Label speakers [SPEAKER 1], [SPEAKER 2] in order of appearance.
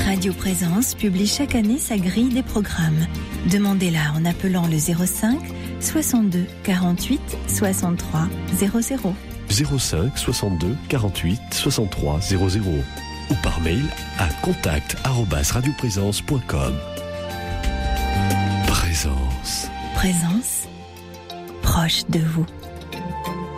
[SPEAKER 1] Radio Présence publie chaque année sa grille des programmes. Demandez-la en appelant le 05 62 48 63 00.
[SPEAKER 2] 05 62 48 63 00 ou par mail à contact@radioprésence.com. Présence.
[SPEAKER 1] Présence, proche de vous.